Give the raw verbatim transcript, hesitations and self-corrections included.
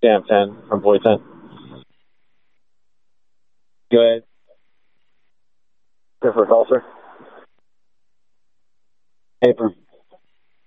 Stamp ten from Boy ten. Go ahead. Go for a call, sir. Paper.